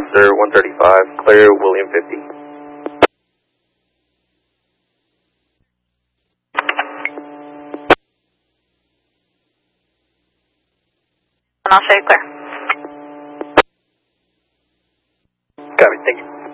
Officer 135, clear William 50. And I'll show you clear. Copy, thank you.